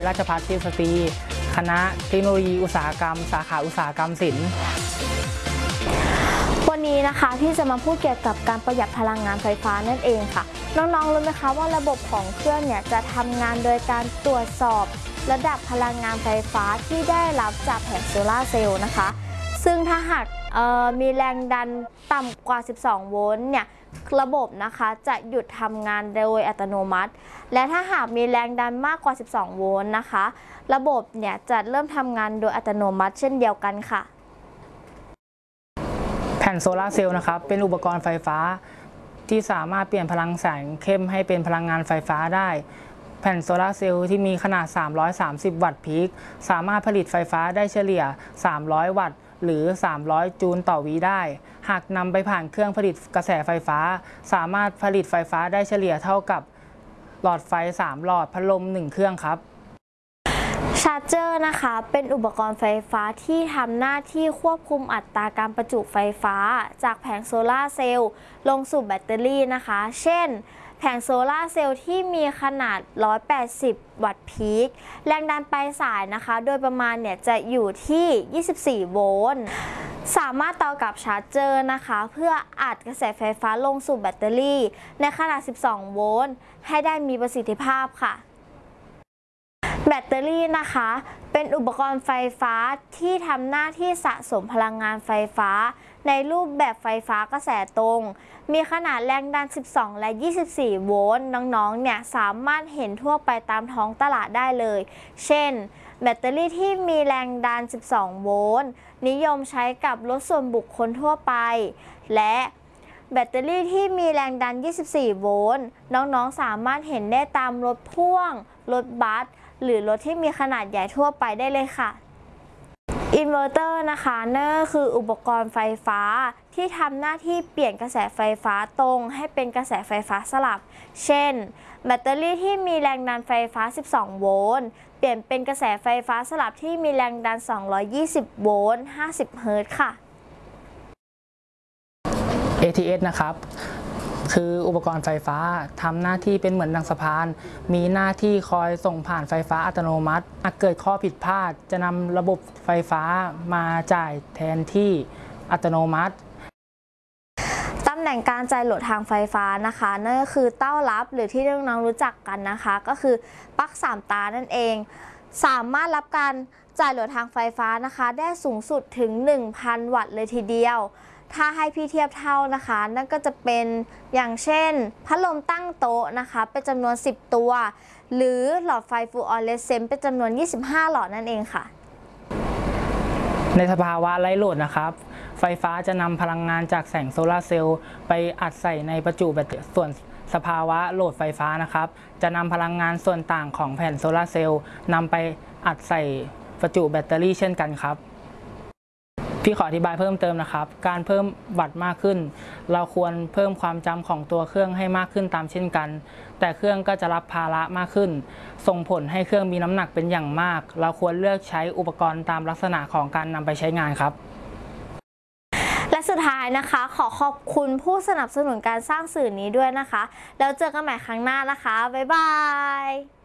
ราชภัฏเทศตรีคณะเทคโนโลยีอุตสาหกรรมสาขาอุตสาหกรรมศิลป์วันนี้นะคะพี่จะมาพูดเกี่ยวกับการประหยัดพลังงานไฟฟ้านั่นเองค่ะน้องๆรู้ไหมคะว่าระบบของเครื่องเนี่ยจะทำงานโดยการตรวจสอบระดับพลังงานไฟฟ้าที่ได้รับจากแผงโซลาร์เซลล์นะคะซึ่งถ้าหากมีแรงดันต่ำกว่า12โวลต์เนี่ยระบบนะคะจะหยุดทำงานโดยอัตโนมัติและถ้าหากมีแรงดันมากกว่า12โวลต์นะคะระบบเนี่ยจะเริ่มทำงานโดยอัตโนมัติเช่นเดียวกันค่ะแผ่นโซลาร์เซลล์นะครับเป็นอุปกรณ์ไฟฟ้าที่สามารถเปลี่ยนพลังแสงเข้มให้เป็นพลังงานไฟฟ้าได้แผ่นโซลาร์เซลล์ที่มีขนาด330วัตต์พีคสามารถผลิตไฟฟ้าได้เฉลี่ย300วัตต์หรือ300จูลต่อวิได้หากนำไปผ่านเครื่องผลิตกระแสไฟฟ้าสามารถผลิตไฟฟ้าได้เฉลี่ยเท่ากับหลอดไฟ3หลอดพัดลม1เครื่องครับชาร์จเจอร์นะคะเป็นอุปกรณ์ไฟฟ้าที่ทำหน้าที่ควบคุมอัตราการประจุไฟฟ้าจากแผงโซลาร์เซลล์ลงสู่แบตเตอรี่นะคะเช่นแผงโซลาร์เซลล์ที่มีขนาด180วัตต์พีคแรงดันปลายสายนะคะโดยประมาณเนี่ยจะอยู่ที่24โวลต์สามารถต่อกับชาร์จเจอร์นะคะเพื่ออัดกระแสไฟฟ้าลงสู่แบตเตอรี่ในขนาด12โวลต์ให้ได้มีประสิทธิภาพค่ะแบตเตอรี่นะคะเป็นอุปกรณ์ไฟฟ้าที่ทำหน้าที่สะสมพลังงานไฟฟ้าในรูปแบบไฟฟ้ากระแสตรงมีขนาดแรงดัน12และ24โวลต์น้องๆเนี่ยสามารถเห็นทั่วไปตามท้องตลาดได้เลยเช่นแบตเตอรี่ที่มีแรงดัน12โวลต์นิยมใช้กับรถส่วนบุคคลทั่วไปและแบตเตอรี่ที่มีแรงดัน24โวลต์น้องๆสามารถเห็นได้ตามรถพ่วงรถบัสหรือรถที่มีขนาดใหญ่ทั่วไปได้เลยค่ะอินเวอร์เตอร์นะคะนั่นก็คืออุปกรณ์ไฟฟ้าที่ทำหน้าที่เปลี่ยนกระแสไฟฟ้าตรงให้เป็นกระแสไฟฟ้าสลับเช่นแบตเตอรี่ที่มีแรงดันไฟฟ้า12โวลต์เปลี่ยนเป็นกระแสไฟฟ้าสลับที่มีแรงดัน220โวลต์50เฮิรตซ์ค่ะ ATS นะครับคืออุปกรณ์ไฟฟ้าทำหน้าที่เป็นเหมือนดังสะพานมีหน้าที่คอยส่งผ่านไฟฟ้าอัตโนมัติหากเกิดข้อผิดพลาดจะนำระบบไฟฟ้ามาจ่ายแทนที่อัตโนมัติตำแหน่งการจ่ายโหลดทางไฟฟ้านะคะนั่นก็คือเต้ารับหรือที่น้องๆรู้จักกันนะคะก็คือปลั๊ก3ตานั่นเองสามารถรับการจ่ายโหลดทางไฟฟ้านะคะได้สูงสุดถึง 1,000 วัตต์เลยทีเดียวถ้าให้พี่เทียบเท่านะคะนั่นก็จะเป็นอย่างเช่นพัดลมตั้งโต๊ะนะคะเป็นจำนวน10ตัวหรือหลอดไฟฟลูออเรสเซนต์เป็นจำนวน25หลอดนั่นเองค่ะในสภาวะไร้โหลดนะครับไฟฟ้าจะนำพลังงานจากแสงโซลาร์เซลล์ไปอัดใส่ในประจุแบตเตอรี่ส่วนสภาวะโหลดไฟฟ้านะครับจะนำพลังงานส่วนต่างของแผ่นโซลาร์เซลล์นำไปอัดใส่ประจุแบตเตอรี่เช่นกันครับพี่ขออธิบายเพิ่มเติมนะครับการเพิ่มวัตต์มากขึ้นเราควรเพิ่มความจำของตัวเครื่องให้มากขึ้นตามเช่นกันแต่เครื่องก็จะรับภาระมากขึ้นส่งผลให้เครื่องมีน้ำหนักเป็นอย่างมากเราควรเลือกใช้อุปกรณ์ตามลักษณะของการนำไปใช้งานครับและสุดท้ายนะคะขอขอบคุณผู้สนับสนุนการสร้างสื่อนี้ด้วยนะคะแล้วเจอกันใหม่ครั้งหน้านะคะบ๊ายบาย